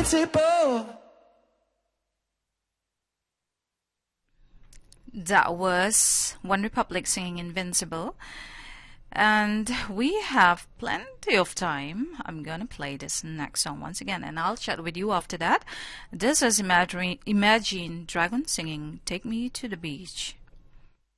invincible. That was One Republic singing Invincible. And we have plenty of time. I'm gonna play this next song once again, and I'll chat with you after that. This is Imagine Dragon singing Take Me to the Beach.